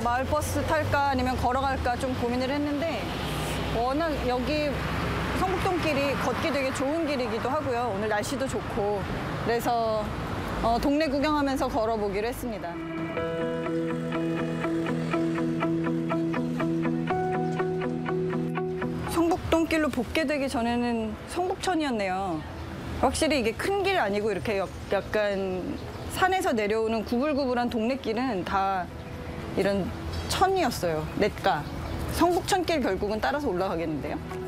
마을버스 탈까 아니면 걸어갈까 좀 고민을 했는데 워낙 여기 성북동길이 걷기 되게 좋은 길이기도 하고요. 오늘 날씨도 좋고 그래서 동네 구경하면서 걸어보기로 했습니다. 성북동길로 복게 되기 전에는 성북천이었네요. 확실히 이게 큰 길 아니고 이렇게 약간 산에서 내려오는 구불구불한 동네길은 다 이런 천이었어요. 냇가. 성북천길 결국은 따라서 올라가겠는데요.